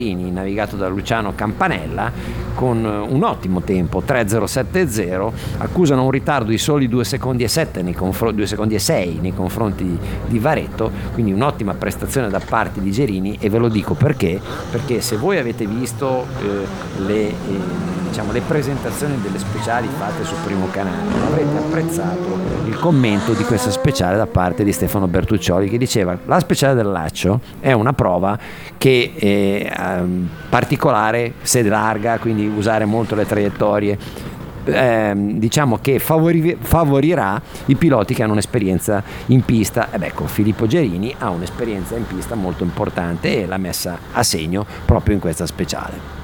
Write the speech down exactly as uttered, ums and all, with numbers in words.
navigato da Luciano Campanella con un ottimo tempo tre zero sette zero, accusano un ritardo di soli due secondi e sette nei confronti due secondi e sei nei confronti di, di Varetto, quindi un'ottima prestazione da parte di Gerini. E ve lo dico perché perché se voi avete visto eh, le eh, diciamo le presentazioni delle speciali fatte sul primo canale, avrete apprezzato il commento di questa speciale da parte di Stefano Bertuccioli, che diceva: la speciale del laccio è una prova che è um, particolare, se larga, quindi usare molto le traiettorie, eh, diciamo che favori, favorirà i piloti che hanno un'esperienza in pista. Ed ecco, Filippo Gerini ha un'esperienza in pista molto importante e l'ha messa a segno proprio in questa speciale.